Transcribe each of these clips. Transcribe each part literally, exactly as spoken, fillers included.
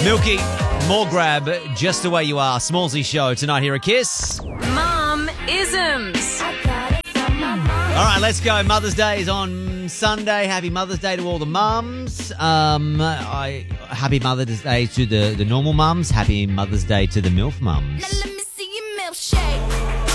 Milky, more grab, just the way you are. Smallsy show tonight here at Kiss. Mum-isms. All right, let's go. Mother's Day is on Sunday. Happy Mother's Day to all the mums. Um, I happy Mother's Day to the, the normal mums. Happy Mother's Day to the MILF mums. Let me see your milkshake.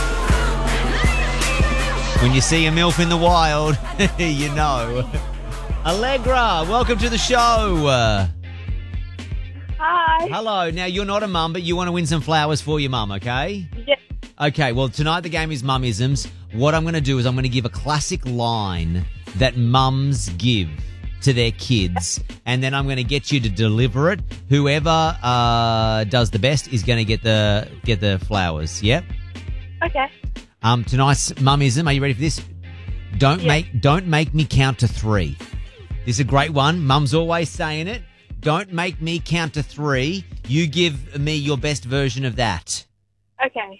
When you see a MILF in the wild, you know. Allegra, welcome to the show. Uh, Hi. hello. Now, you're not a mum, but you want to win some flowers for your mum, okay? Yes. Okay, well, tonight the game is Mummisms. What I'm going to do is I'm going to give a classic line that mums give to their kids, and then I'm going to get you to deliver it. Whoever uh, does the best is going to get the get the flowers. Yep. Okay. Um, tonight's Mummism. Are you ready for this? Don't Yeah. make don't make me count to three. This is a great one. Mum's always saying it. Don't make me count to three. You give me your best version of that. Okay.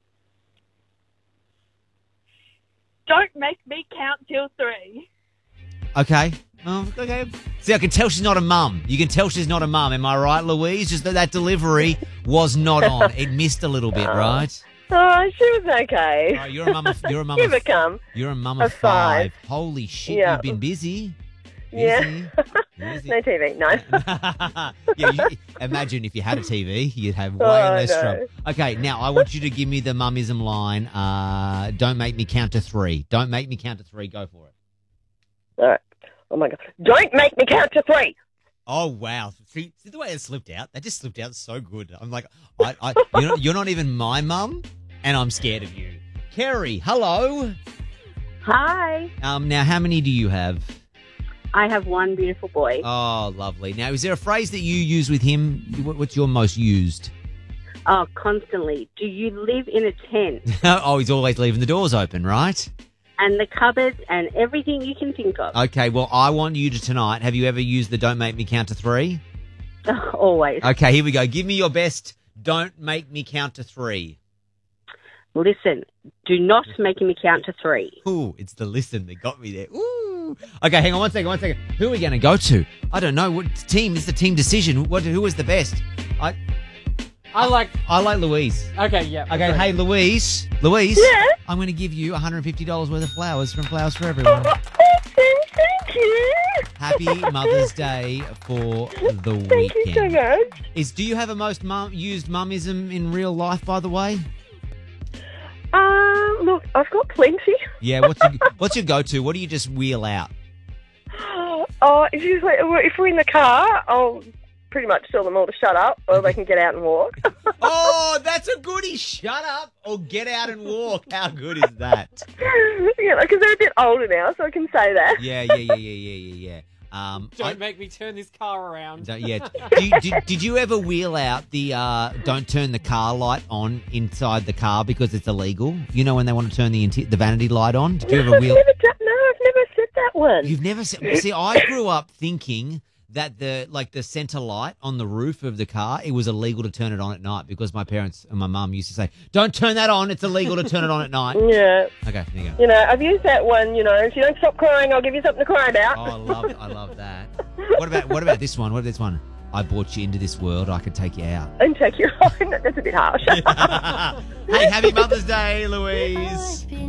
Don't make me count till three. Okay. Oh, okay. See, I can tell she's not a mum. You can tell she's not a mum. Am I right, Louise? Just that that delivery was not on. It missed a little bit, right? Oh, she was okay. Oh, you're a mum. Of, you're a mum. Give Of, it come. you're a mum A of five. five. Holy shit! Yeah. You've been busy. Yeah. Busy. Busy. No T V, no. yeah, you, imagine if you had a T V, you'd have way Oh, less no. trouble. Okay, now I want you to give me the mummism line. Uh, don't make me count to three. Don't make me count to three. Go for it. All right. Oh, my God. Don't make me count to three. Oh, wow. See, see the way it slipped out? That just slipped out so good. I'm like, I, I, you're, not, you're not even my mum, and I'm scared of you. Kerry, hello. Hi. Um, now, how many do you have? I have one beautiful boy. Oh, lovely. Now, is there a phrase that you use with him? What- What's your most used? Oh, constantly. Do you live in a tent? Oh, he's always leaving the doors open, right? And the cupboards and everything you can think of. Okay, well, I want you to tonight. Have you ever used the don't make me count to three? Always. Okay, here we go. Give me your best don't make me count to three. Listen, do not make me count to three. Ooh, it's the listen that got me there. Ooh. Okay, hang on one second, one second. Who are we going to go to? I don't know. What team? It's the team decision. What? Who was the best? I I like. I like Louise. Okay, yeah. Okay, great. hey, Louise. Louise? Yeah? I'm going to give you one hundred fifty dollars worth of flowers from Flowers for Everyone. Oh, thank you. Happy Mother's Day for the Thank you so weekend. much. Is do you have a most mum, used mummism in real life, by the way? Um, look, I've got plenty. Yeah, what's your, what's your go-to? What do you just wheel out? Oh, if, you, if we're in the car, I'll pretty much tell them all to shut up or they can get out and walk. Oh, that's a goodie. Shut up or get out and walk. How good is that? You know, because they're a bit older now, so I can say that. Yeah, yeah, yeah, yeah, yeah, yeah, yeah. Um, Don't I- make me turn this car around. don't- yeah. Do you, did, did you ever wheel out the uh, don't turn the car light on inside the car because it's illegal? You know when they want to turn the inti- the vanity light on? Did you ever I've wheel? never done, no, I've never said that one. You've never se- see. I grew up thinking that the like the center light on the roof of the car, it was illegal to turn it on at night because my parents and my mum used to say, "Don't turn that on. It's illegal to turn it on at night." Yeah. Okay, there you go. You know, I've used that one, you know, if you don't stop crying, I'll give you something to cry about. Oh, I love, I love that. What about what about this one? What about this one? I brought you into this world. I could take you out. And take you home. That's a bit harsh. Hey, happy Mother's Day, Louise.